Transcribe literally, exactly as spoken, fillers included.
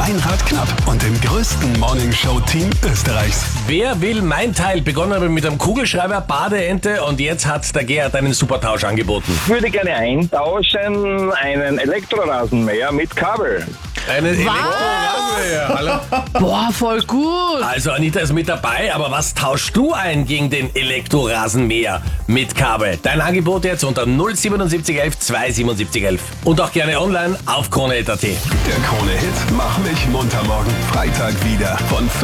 Meinrad Knapp und dem größten Morningshow-Team Österreichs. Wer will mein Teil? Begonnen aber mit einem Kugelschreiber, Badeente und jetzt hat der Gerhard einen Supertausch angeboten. Ich würde gerne eintauschen einen Elektrorasenmäher mit Kabel. Einen Elektrorasenmäher. Hallo? Boah, voll gut. Also Anita ist mit dabei, aber was tauschst du ein gegen den Elektrorasenmäher mit Kabel? Dein Angebot jetzt unter null siebenundsiebzig elf zweihundertsiebenundsiebzig elf und auch gerne online auf krone punkt at. Der Krone-Hit Mach mich munter morgen Freitag wieder von